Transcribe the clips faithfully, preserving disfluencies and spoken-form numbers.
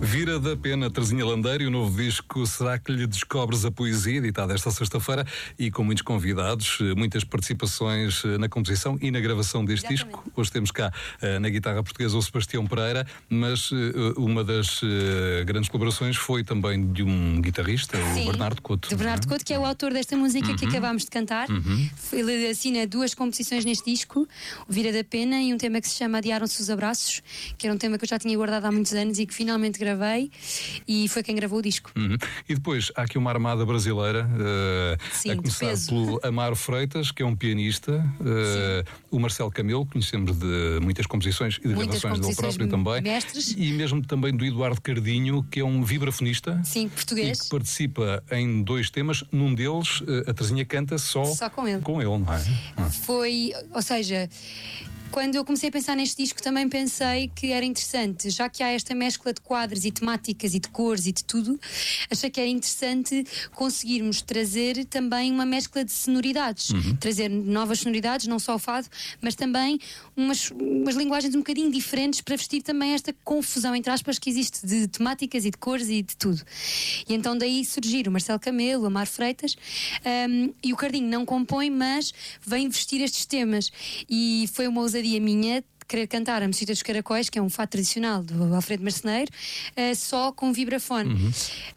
Vira da Pena, Terezinha Landeiro, e o novo disco Será que lhe descobres a poesia, editado esta sexta-feira, e com muitos convidados, muitas participações na composição e na gravação deste Exatamente. disco. Hoje temos cá na guitarra portuguesa o Sebastião Pereira, mas uma das grandes colaborações foi também de um guitarrista, Sim, o Bernardo Couto. de Bernardo Couto, que é o autor desta música Uhum. que acabámos de cantar. Uhum. Ele assina duas composições neste disco, o Vira da Pena e um tema que se chama Adiaram-se os Abraços, que era um tema que eu já tinha guardado há muitos anos e que finalmente gravei, e foi quem gravou o disco. Uhum. E depois há aqui uma armada brasileira, uh, Sim, a de começar peso. pelo Amaro Freitas, que é um pianista, uh, o Marcelo Camelo, conhecemos de muitas composições e de Muitas gravações dele composições próprio também, mestres. e mesmo também do Eduardo Cardinho, que é um vibrafonista. Sim, E português. que participa em dois temas, num deles uh, a Terezinha canta só, Só com ele. com ele, não é? Ah. Foi, ou seja, quando eu comecei a pensar neste disco também pensei que era interessante, já que há esta mescla de quadros e temáticas e de cores e de tudo, achei que era interessante conseguirmos trazer também uma mescla de sonoridades, Uhum. trazer novas sonoridades, não só o fado, mas também umas, umas linguagens um bocadinho diferentes para vestir também esta confusão, entre aspas, que existe de temáticas e de cores e de tudo. E então daí surgir o Marcelo Camelo, o Amaro Freitas, um, e o Cardinho não compõe, mas vem vestir estes temas, e foi uma ousadia minha querer cantar a Mocita dos Caracóis, que é um fado tradicional do Alfredo Marceneiro, uh, só com vibrafone. Uhum.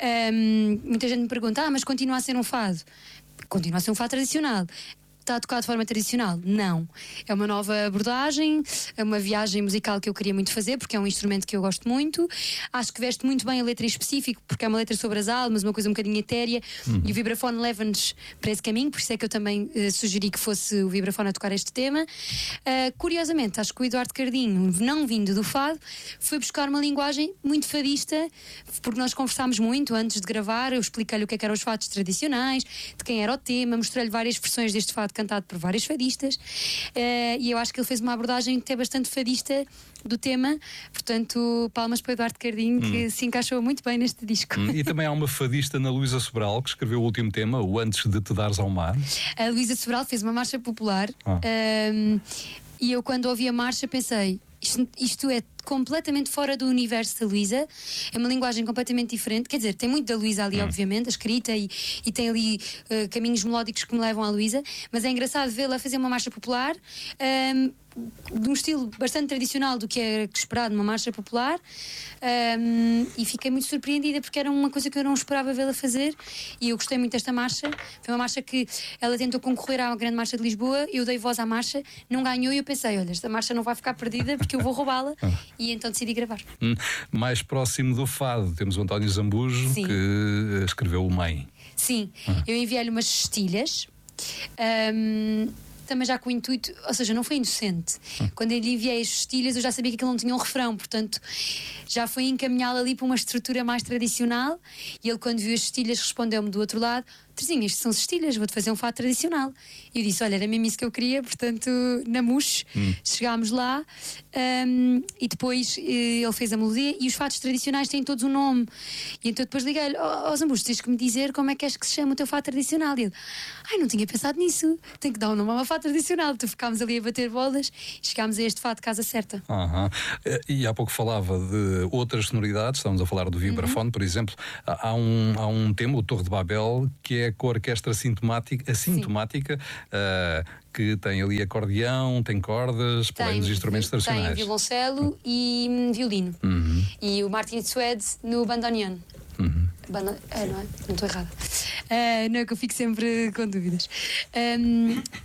Um, muita gente me pergunta, ah, mas continua a ser um fado? Continua a ser um fado tradicional. Está a tocar de forma tradicional? Não. É uma nova abordagem, é uma viagem musical que eu queria muito fazer, porque é um instrumento que eu gosto muito. Acho que veste muito bem a letra em específico, porque é uma letra sobre as almas, uma coisa um bocadinho etérea, Uhum. e o vibrafone leva-nos para esse caminho, por isso é que eu também uh, sugeri que fosse o vibrafone a tocar este tema. Uh, curiosamente, acho que o Eduardo Cardinho, não vindo do fado, foi buscar uma linguagem muito fadista, porque nós conversámos muito antes de gravar, eu expliquei-lhe o que é que eram os fados tradicionais, de quem era o tema, mostrei-lhe várias versões deste fado cantado por vários fadistas, uh, e eu acho que ele fez uma abordagem até bastante fadista do tema, portanto, palmas para o Eduardo Cardinho, que se encaixou muito bem neste disco. Hum, E também há uma fadista na Luísa Sobral, que escreveu o último tema, o Antes de Te Dares ao Mar. A Luísa Sobral fez uma marcha popular, Ah. um, e eu, quando ouvi a marcha, pensei: isto, isto é completamente fora do universo da Luísa, é uma linguagem completamente diferente. Quer dizer, tem muito da Luísa ali, Hum. obviamente, a escrita, e, e tem ali uh, caminhos melódicos que me levam à Luísa, mas é engraçado vê-la fazer uma marcha popular, um, de um estilo bastante tradicional do que era esperado numa marcha popular, um, e fiquei muito surpreendida porque era uma coisa que eu não esperava vê-la fazer, e eu gostei muito desta marcha. Foi uma marcha que ela tentou concorrer à Grande Marcha de Lisboa, eu dei voz à marcha, não ganhou, e eu pensei: olha, esta marcha não vai ficar perdida porque eu vou roubá-la, e então decidi gravar. Hum, Mais próximo do fado, temos o António Zambujo, Sim. que eh, escreveu o Mãe. Sim, eu enviei-lhe umas cestilhas, um, também já com o intuito, ou seja, não foi inocente. Quando eu lhe enviei as cestilhas, eu já sabia que aquilo não tinha um refrão, portanto já foi encaminhá-lo ali para uma estrutura mais tradicional, e ele, quando viu as cestilhas, respondeu-me do outro lado: Terezinha, isto são cestilhas, vou-te fazer um fado tradicional. E eu disse: olha, era mesmo isso que eu queria, portanto, na mousse, Hum. chegámos lá, um, e depois eh, ele fez a melodia, e os fados tradicionais têm todos um nome. E então depois liguei-lhe: ó oh, Zambujo, tens que me dizer como é que és que se chama o teu fado tradicional. E ele: ai, não tinha pensado nisso, tenho que dar um nome a uma fado tradicional. Então ficámos ali a bater bolas e chegámos a este fado Casa Certa. Aham. Eh, E há pouco falava de outras sonoridades, estamos a falar do vibrafone, por exemplo. Há há um, há um tema, o Torre de Babel, que é com a orquestra sintomática, assintomática, eh, que tem ali acordeão, tem cordas, para além dos instrumentos tem tradicionais. violoncelo e hum, violino. Uhum. E o Martin Suede no bandoneon. Uhum. Banda... É, não é? Não estou errada. Ah, não é que eu fico sempre com dúvidas. Um,